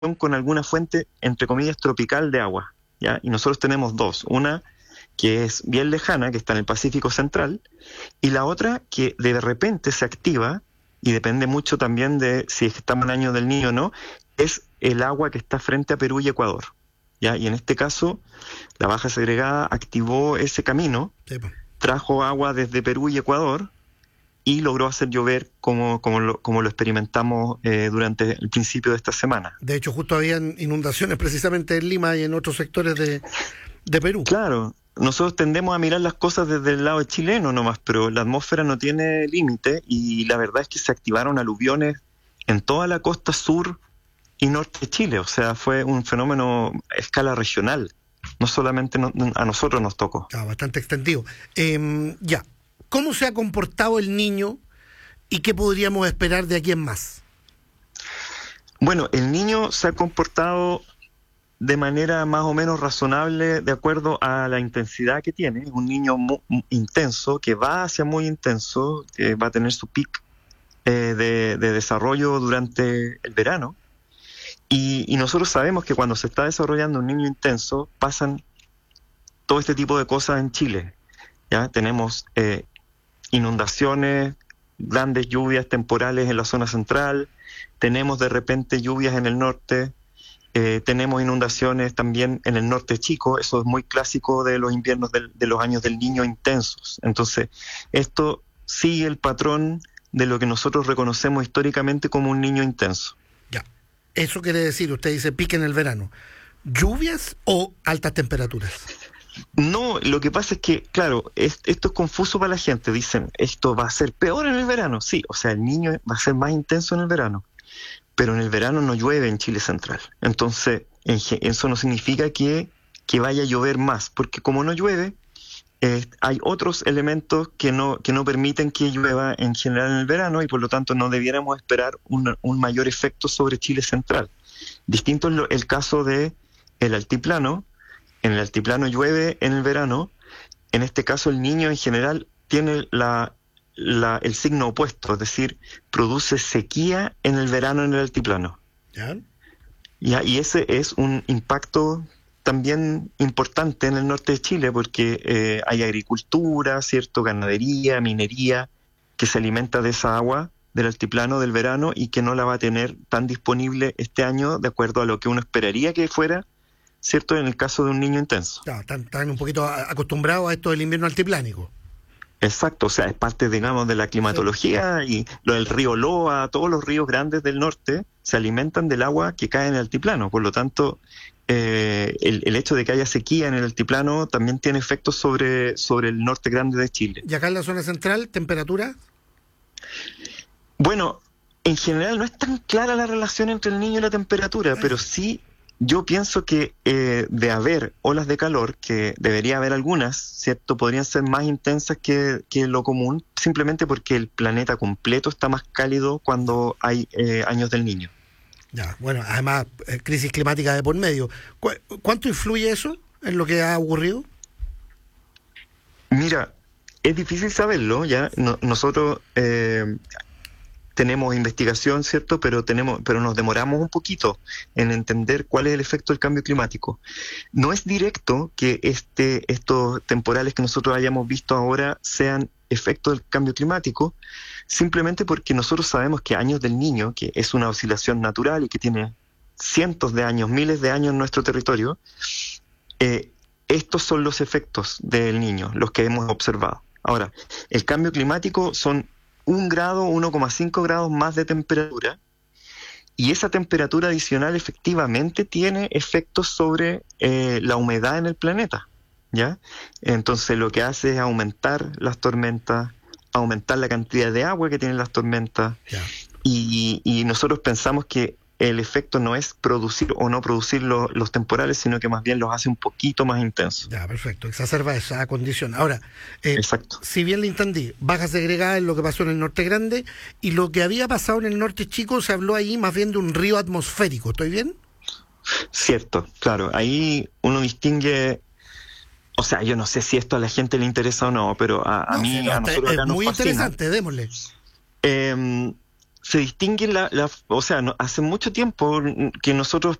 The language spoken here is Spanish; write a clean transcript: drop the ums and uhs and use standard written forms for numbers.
con alguna fuente, entre comillas, tropical de agua, ¿ya? Y nosotros tenemos dos, una que es bien lejana, que está en el Pacífico Central, y la otra que de repente se activa, y depende mucho también de si es que estamos en año del Niño o no, es el agua que está frente a Perú y Ecuador, ¿ya? Y en este caso, la baja segregada activó ese camino, Sí, po. trajo agua desde Perú y Ecuador, y logró hacer llover como lo experimentamos durante el principio de esta semana. De hecho, justo habían inundaciones precisamente en Lima y en otros sectores de Perú. Claro, nosotros tendemos a mirar las cosas desde el lado chileno nomás, pero la atmósfera no tiene límite y la verdad es que se activaron aluviones en toda la costa sur y norte de Chile. O sea, fue un fenómeno a escala regional. No solamente a nosotros nos tocó. Ah, bastante extendido. Ya. ¿Cómo se ha comportado el niño y qué podríamos esperar de aquí en más? Bueno, el niño se ha comportado de manera más o menos razonable de acuerdo a la intensidad que tiene. Es un niño intenso, que va hacia muy intenso, que va a tener su pic de desarrollo durante el verano. Y nosotros sabemos que cuando se está desarrollando un niño intenso, pasan todo este tipo de cosas en Chile. ¿Ya? Tenemos inundaciones, grandes lluvias temporales en la zona central, tenemos de repente lluvias en el norte, tenemos inundaciones también en el norte chico. Eso es muy clásico de los inviernos de los años del Niño intensos. Entonces, esto sigue el patrón de lo que nosotros reconocemos históricamente como un niño intenso. Ya. Eso quiere decir, usted dice pique en el verano. ¿Lluvias o altas temperaturas? No, lo que pasa es que, claro, esto es confuso para la gente. Dicen, esto va a ser peor en el verano. Sí, o sea, el niño va a ser más intenso en el verano. Pero en el verano no llueve en Chile Central. Entonces, eso no significa que vaya a llover más, porque como no llueve, hay otros elementos que no permiten que llueva en general en el verano y por lo tanto no debiéramos esperar un mayor efecto sobre Chile Central. Distinto es el caso de el altiplano. En el altiplano llueve en el verano. En este caso el niño en general tiene el signo opuesto, es decir, produce sequía en el verano en el altiplano. ¿Ya? Y ese es un impacto también importante en el norte de Chile porque hay agricultura, cierto, ganadería, minería, que se alimenta de esa agua del altiplano del verano y que no la va a tener tan disponible este año de acuerdo a lo que uno esperaría que fuera, cierto, en el caso de un niño intenso. Ya, están un poquito acostumbrados a esto del invierno altiplánico. Exacto, o sea, es parte, digamos, de la climatología y lo del río Loa, todos los ríos grandes del norte se alimentan del agua que cae en el altiplano. Por lo tanto, el hecho de que haya sequía en el altiplano también tiene efectos sobre el norte grande de Chile. ¿Y acá en la zona central, temperatura? Bueno, en general no es tan clara la relación entre el niño y la temperatura, pero sí yo pienso que de haber olas de calor, que debería haber algunas, ¿cierto? Podrían ser más intensas que lo común, simplemente porque el planeta completo está más cálido cuando hay años del Niño. Ya, bueno, además, crisis climática de por medio. ¿Cuánto influye eso en lo que ha ocurrido? Mira, es difícil saberlo, ¿ya? Nosotros tenemos investigación, ¿cierto? Pero nos demoramos un poquito en entender cuál es el efecto del cambio climático. No es directo que estos temporales que nosotros hayamos visto ahora sean efecto del cambio climático, simplemente porque nosotros sabemos que años del Niño, que es una oscilación natural y que tiene cientos de años, miles de años en nuestro territorio, estos son los efectos del Niño, los que hemos observado. Ahora, el cambio climático son 1 grado, 1,5 grados más de temperatura, y esa temperatura adicional efectivamente tiene efectos sobre la humedad en el planeta, ¿ya? Entonces lo que hace es aumentar las tormentas, aumentar la cantidad de agua que tienen las tormentas, Ya. y nosotros pensamos que el efecto no es producir o no producir los temporales, sino que más bien los hace un poquito más intensos. Ya, perfecto, exacerba esa condición. Ahora, Exacto. si bien le entendí, baja segregada es lo que pasó en el norte grande, y lo que había pasado en el norte chico se habló ahí más bien de un río atmosférico, ¿estoy bien? Cierto, claro. Ahí uno distingue, o sea, yo no sé si esto a la gente le interesa o no, pero a No, mí, sí, a nosotros es acá nos muy fascina. interesante, démosle. se distingue o sea, hace mucho tiempo que nosotros